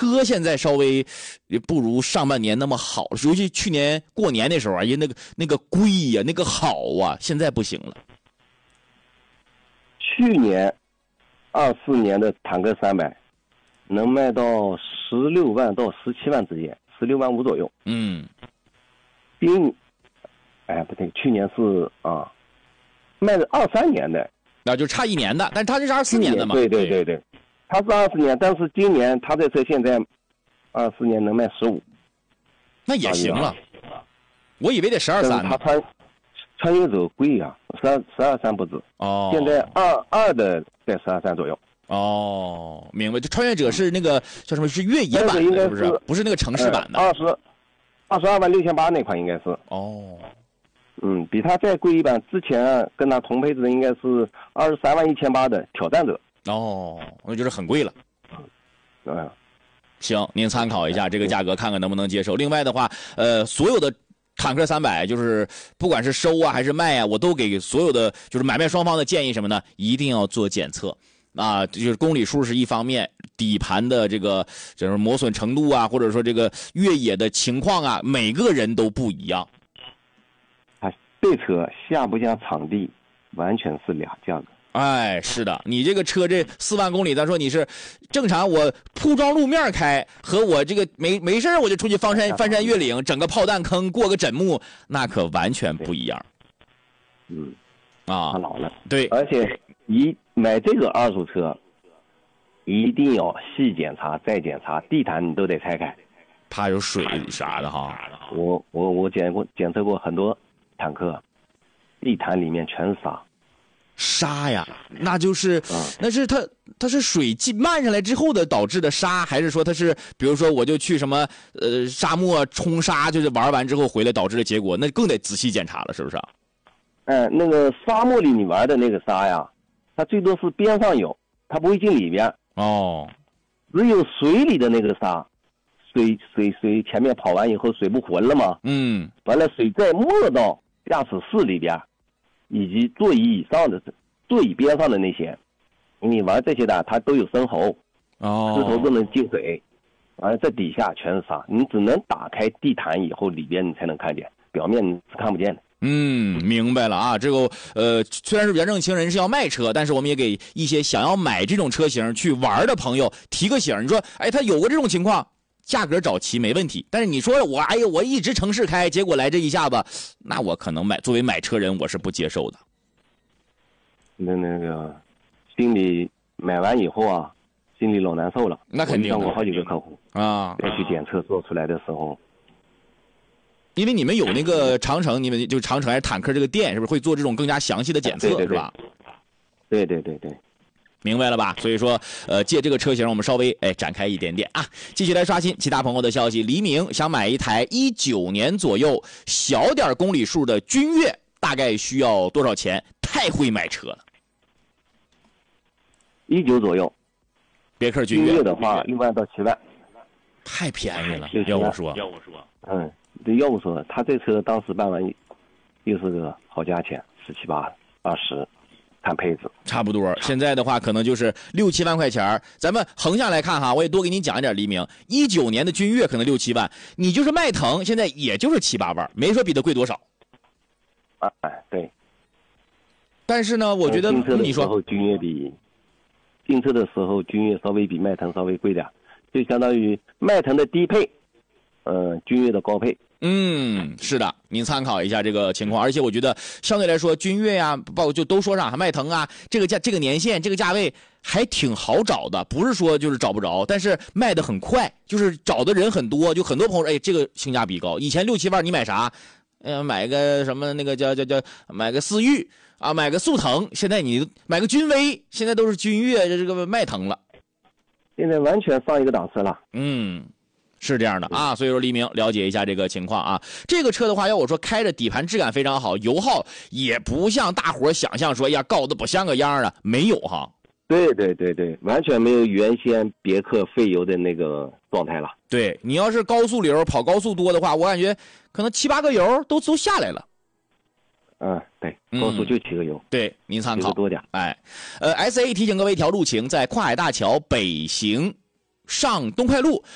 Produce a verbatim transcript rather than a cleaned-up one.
车现在稍微不如上半年那么好了，尤其去年过年那时候啊，那个那个贵呀、啊，那个好啊，现在不行了。 去年二四年的坦克三百能卖到十六万到十七万之间，十六万五左右。 嗯， 今哎不对，去年是啊，卖的二三年的， 那、啊、就差一年的，但是他这是二四年的嘛？ 对对对对，他是二四年，但是今年他这车现在二四年能卖十五， 那也行了。我以为得十二三呢。 他穿穿越者贵啊，十二十二三不止。 哦。 现在二二的在十二三左右。 哦，明白。这穿越者是那个叫什么？是越野版的，是不是？不是那个城市版的。 二十二十二万六千八那款应该是。 哦。 嗯，比它再贵一版，之前跟它同配置的应该是二十三万一千八的挑战者。 哦，那就是很贵了。 嗯， 行，您参考一下这个价格，看看能不能接受。另外的话，呃，所有的坦克三百，就是不管是收啊还是卖啊，我都给所有的就是买卖双方的建议什么呢？一定要做检测。啊，就是公里数是一方面，底盘的这个就是磨损程度啊，或者说这个越野的情况啊，每个人都不一样。 啊，这车下不下场地完全是俩价格。 哎，是的，你这个车这四万公里，咱说你是正常我铺装路面开，和我这个没没事我就出去翻山翻山越岭，整个炮弹坑过个枕木，那可完全不一样。 嗯， 啊， 他老了。 对， 而且一买这个二手车，一定要细检查再检查，地毯你都得拆开， 怕有水啥的哈。 我我我检过检测过很多坦克，地毯里面全是沙。 沙呀，那就是，嗯、那是它它是水浸漫上来之后的导致的沙，还是说它是比如说我就去什么呃沙漠冲沙，就是玩完之后回来导致的结果，那更得仔细检查了，是不是？ 嗯，那个沙漠里你玩的那个沙呀，它最多是边上有，它不会进里边。 哦， 只有水里的那个沙，水水水前面跑完以后水不浑了吗？ 嗯， 完了水再没到驾驶室里边。以及座椅以上的座椅边上的那些，你玩这些的它都有深喉， 哦， 石头都能进水，完了这底下全是沙，你只能打开地毯以后里边你才能看见，表面你是看不见的。 嗯，明白了啊。这个呃，虽然是原正情人是要卖车，但是我们也给一些想要买这种车型去玩的朋友提个醒。你说，哎，他有过这种情况。价格找齐没问题，但是你说我哎呀，我一直城市开，结果来这一下子，那我可能买作为买车人我是不接受的。 那那个心里买完以后啊，心里老难受了。 那肯定。 我见过好几个客户啊， 要去检测做出来的时候， 因为你们有那个长城，你们就长城还是坦克这个店，是不是会做这种更加详细的检测， 对对对是吧？ 对对对对。 明白了吧？所以说，呃，借这个车型，我们稍微哎展开一点点啊。继续来刷新其他朋友的消息。黎明想买一台一九年左右小点公里数的君越，大概需要多少钱？太会买车了。 一九左右， 别克君越。 君越的话，六万到七万， 太便宜了。要我说， 要我说，嗯，对，要我说，他这车当时办完，又是个好价钱，十七八、二十。看配置差不多，现在的话可能就是六七万块钱。咱们横下来看哈，我也多给你讲一点。黎明一九年的君越可能六七万，你就是迈腾现在也就是七八万，没说比它贵多少。 啊，对。 但是呢，我觉得你说君越比进车的时候，君越稍微比迈腾稍微贵点，就相当于迈腾的低配，呃，君越的高配。 嗯，是的，您参考一下这个情况。而且我觉得相对来说，君越呀，包括就都说上迈腾啊，这个价、这个年限、这个价位还挺好找的，不是说就是找不着，但是卖的很快，就是找的人很多，就很多朋友哎，这个性价比高。以前六七万你买啥？呃，买个什么那个叫叫叫买个思域啊，买个速腾，现在你买个君威，现在都是君越这个迈腾了， 现在完全上一个档次了。 嗯。是这样的啊，所以说黎明了解一下这个情况啊。这个车的话，要我说开着底盘质感非常好，油耗也不像大伙想象说，哎呀，高的不像个样的，没有哈。 对对对对，完全没有原先别克费油的那个状态了。 对，你要是高速流跑高速多的话，我感觉可能七八个油都都下来了。 嗯，对，高速就七个油。 嗯、对，您参考多点。 哎，呃 ，S A 提醒各位，一条路情在跨海大桥北行上东快路